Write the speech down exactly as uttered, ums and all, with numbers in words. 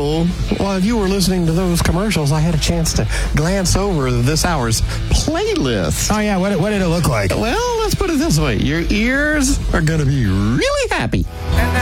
So, while you were listening to those commercials, I had a chance to glance over this hour's playlist. Oh, yeah. What, what did it look like? Well, let's put it this way. Your ears are going to be really happy. And